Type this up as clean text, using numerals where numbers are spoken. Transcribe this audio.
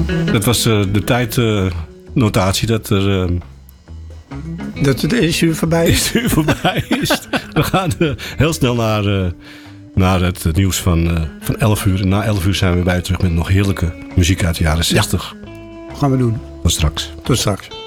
Dat was de tijdnotatie dat er... Dat het eerste uur voorbij is? We gaan heel snel naar het nieuws van 11 uur. En na 11 uur zijn we bij je terug met nog heerlijke muziek uit de jaren 60. Ja, gaan we doen. Tot straks. Tot straks.